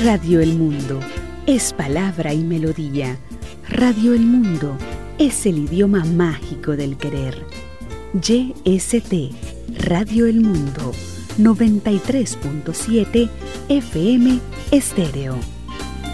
Radio El Mundo es palabra y melodía. Radio El Mundo es el idioma mágico del querer. YST, Radio El Mundo, 93.7 FM Estéreo.